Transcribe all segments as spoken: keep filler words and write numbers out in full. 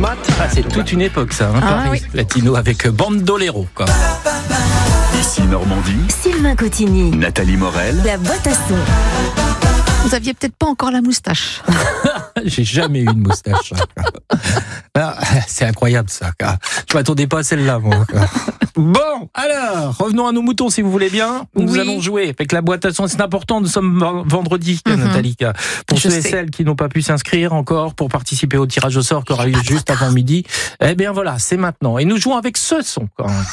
Ah, c'est toute une époque ça, hein, Ah, Paris oui. Latino avec Bandolero quoi. Ici Normandie, Sylvain Cotigny, Nathalie Morel, la boîte à son. Vous aviez peut-être pas encore la moustache. J'ai jamais eu une moustache. Ah, c'est incroyable ça. Je m'attendais pas à celle-là moi. Bon, alors, revenons à nos moutons si vous voulez bien. Nous Oui. allons jouer avec la boîte à son. C'est important, nous sommes vendredi, Mhm. Nathalie. Pour Je ceux et sais. celles qui n'ont pas pu s'inscrire encore pour participer au tirage au sort qui aura lieu juste avant midi, eh bien voilà, c'est maintenant. Et nous jouons avec ce son quand même.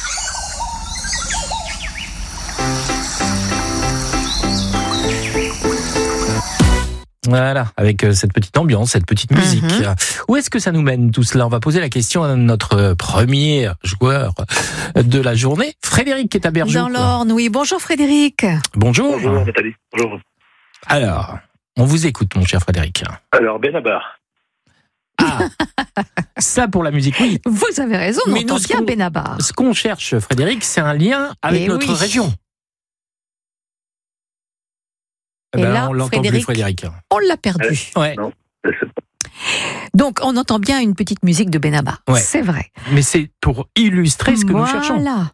Voilà, avec euh, cette petite ambiance, cette petite musique. Mhm. Où est-ce que ça nous mène tout cela? On va poser la question à notre premier joueur de la journée, Frédéric qui est à Bergeau. Dans l'Orne, oui. Bonjour Frédéric. Bonjour. Bonjour Nathalie. Bonjour. Alors, on vous écoute mon cher Frédéric. Alors Benabar. Ah, ça pour la musique, oui. Vous avez raison, on Mais entend nous, ce bien qu'on- Benabar. Ce qu'on cherche, Frédéric, c'est un lien avec Eh notre oui. région. Eh Et ben, là, on l'entend Frédéric- plus, Frédéric. On l'a perdu. Ouais. Non. Donc, on entend bien une petite musique de Benabar. Ouais. C'est vrai. Mais c'est pour illustrer ce que nous cherchons. Voilà.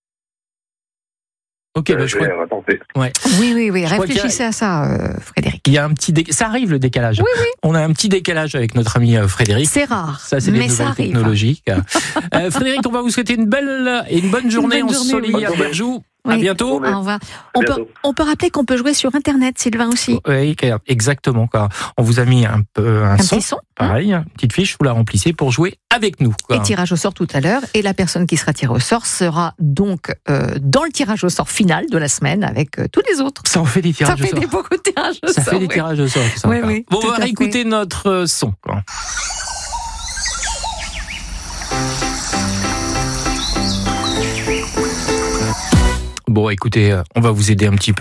Ok, Euh, bah, je je crois vais retenter. Oui, oui, oui. crois qu'il y a- Réfléchissez à ça, euh, Frédéric. qu'il y a un petit décalage. Ça arrive le décalage. Oui, oui. On a un petit décalage avec notre ami euh, Frédéric. C'est rare. Ça, c'est des mais ça nouvelles arrive. technologies. Euh, Frédéric, on va vous souhaiter une belle et une bonne journée bonne en journée, soleil oui. à Bergeau. À Oui. bientôt. Au revoir. À On peut, bientôt. on peut rappeler qu'on peut jouer sur Internet, Sylvain aussi. Oui, exactement. Quoi. On vous a mis un peu un, Un son, petit son. pareil, une petite fiche, vous la remplissez pour jouer avec nous. Quoi. Et tirage au sort tout à l'heure. Et la personne qui sera tirée au sort sera donc euh, dans le tirage au sort final de la semaine avec euh, tous les autres. Ça en fait des Ça tirages au fait sort. des beaucoup de tirages au Ça sort. fait des oui. tirages au sort. tout ça, Oui, quoi. oui, Bon, tout on va à fait. réécouter notre euh, son. Quoi. Bon, écoutez, euh, on va vous aider un petit peu.